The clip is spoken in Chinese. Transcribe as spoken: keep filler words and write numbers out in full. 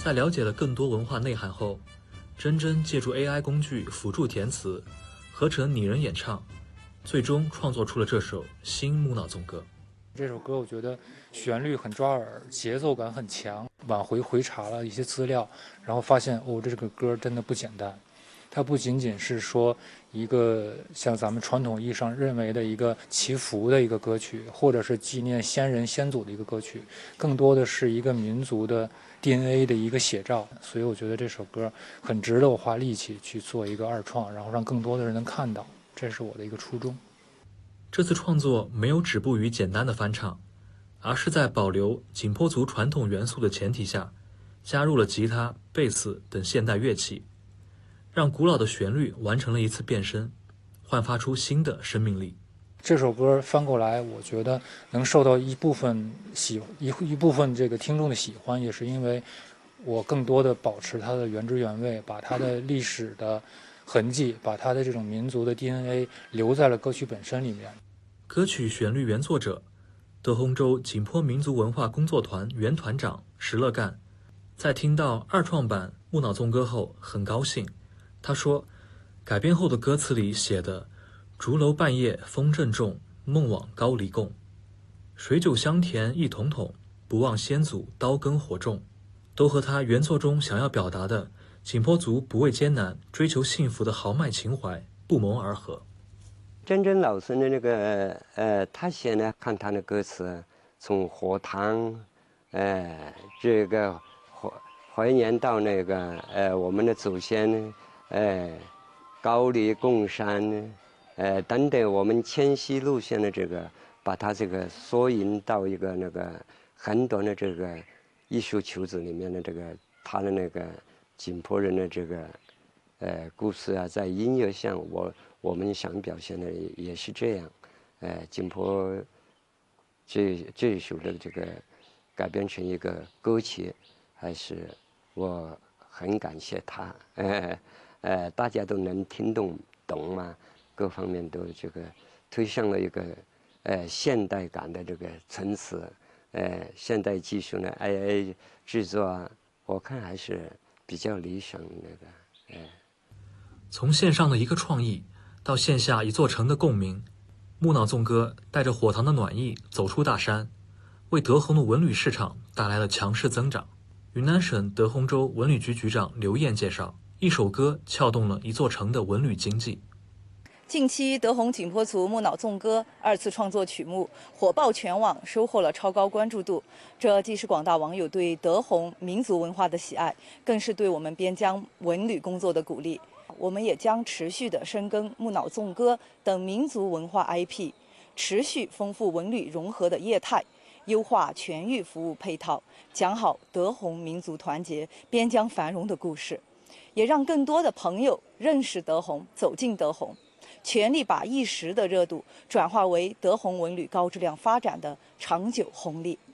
在了解了更多文化内涵后，真真借助 A I 工具辅助填词，合成拟人演唱，最终创作出了这首《新木脑纵歌》。 这首歌我觉得旋律很抓耳，节奏感很强。往回回查了一些资料，然后发现哦，这个歌真的不简单。它不仅仅是说一个像咱们传统意义上认为的一个祈福的一个歌曲，或者是纪念先人先祖的一个歌曲，更多的是一个民族的 D N A 的一个写照。所以我觉得这首歌很值得我花力气去做一个二创，然后让更多的人能看到，这是我的一个初衷。 这次创作没有止步于简单的翻唱，而是在保留景颇族传统元素的前提下，加入了吉他、贝斯等现代乐器，让古老的旋律完成了一次变身，焕发出新的生命力。 这首歌翻过来，我觉得能受到一部分喜一一部分这个听众的喜欢，也是因为我更多的保持它的原汁原味，把它的历史的痕迹，把它的这种民族的 D N A 留在了歌曲本身里面。 歌曲旋律原作者德宏州景颇民族文化工作团原团长石乐干，在听到二创版《木脑纵歌》后很高兴。他说，改编后的歌词里写的“竹楼半夜风正重，梦往高黎共，水酒香甜一桶桶，不忘先祖刀耕火种”，都和他原作中想要表达的景颇族不畏艰难、追求幸福的豪迈情怀不谋而合。 真真老师的那个呃，他写呢，看他的歌词，从火塘，呃，这个怀怀念到那个呃，我们的祖先，呃，高黎贡山，呃，等等，我们迁徙路线的这个，把它这个缩引到一个那个很短的这个艺术球子里面的这个他的那个景颇人的这个呃故事啊，在音乐上我。我们想表现的也是这样，呃，景颇这这一首的这个改编成一个歌曲，还是我很感谢他，呃呃，大家都能听懂懂嘛，各方面都这个推上了一个呃现代感的这个层次，呃，现代技术呢 ，A I 制作啊，我看还是比较理想那个，呃， 从线上的一个创意。到线下一座城的共鸣，木脑纵歌带着火塘的暖意走出大山，为德宏的文旅市场带来了强势增长。云南省德宏州文旅局局长刘燕介绍，一首歌撬动了一座城的文旅经济。 近期德宏景颇族木脑纵歌二次创作曲目火爆全网，收获了超高关注度。这既是广大网友对德宏民族文化的喜爱，更是对我们边疆文旅工作的鼓励。我们也将持续的深耕木脑纵歌等民族文化 I P， 持续丰富文旅融合的业态，优化全域服务配套，讲好德宏民族团结、边疆繁荣的故事，也让更多的朋友认识德宏、走进德宏，全力把一时的热度转化为德宏文旅高质量发展的长久红利。